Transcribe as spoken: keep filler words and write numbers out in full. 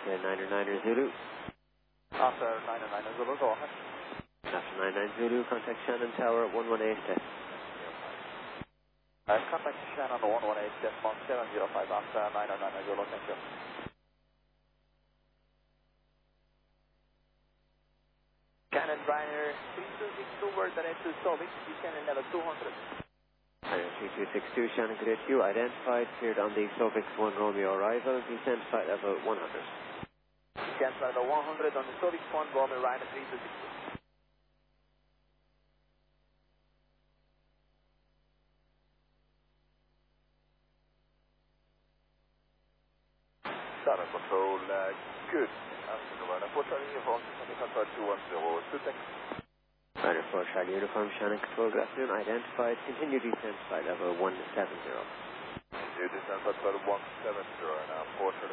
After niner niner Zulu. After niner niner Zulu, go ahead. After nine nine Zulu, contact Shannon Tower at one one eight F. Uh, contact Shannon one one eight decimal seven zero five after niner niner Zulu, thank you. Shannon Ryanair three two six two, word direct to Sovic, descending level two hundred. Ryanair three two six two, Shannon, good day to you. Identified, cleared on the Sovic one Romeo arrival, descent flight level one hundred. Descent flight level one hundred on the Sovic one Romeo Ryanair three two six two. Shannon control, uh, good. Asking about a four Charlie uniform, confirmed two one zero, two tech. Ryanair four Charlie uniform, Shannon control, good afternoon. Identified, continue descent flight level one seven zero. Continue descent flight level one seven zero, now four